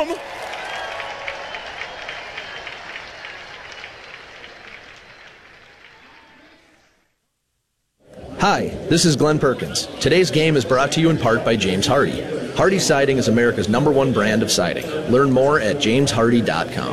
home. Hi, this is Glenn Perkins. Today's game is brought to you in part by James Hardie. Hardie Siding is America's #1 brand of siding. Learn more at jameshardy.com.